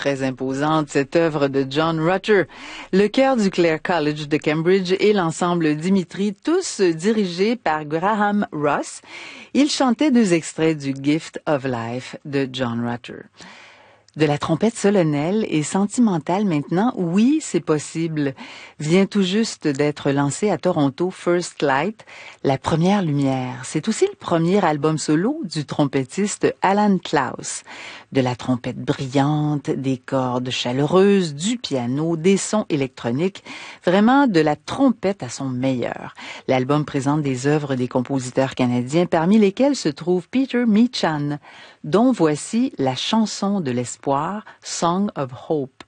très imposante, cette œuvre de John Rutter. Le chœur du Clare College de Cambridge et l'ensemble Dimitri, tous dirigés par Graham Ross. Ils chantaient 2 extraits du Gift of Life de John Rutter. De la trompette solennelle et sentimentale maintenant, oui, c'est possible. Vient tout juste d'être lancé à Toronto First Light, la première lumière. C'est aussi le premier album solo du trompettiste Alan Klaus. De la trompette brillante, des cordes chaleureuses, du piano, des sons électroniques, vraiment de la trompette à son meilleur. L'album présente des œuvres des compositeurs canadiens, parmi lesquels se trouve Peter Meachan, dont voici la chanson de l'espoir, Song of Hope.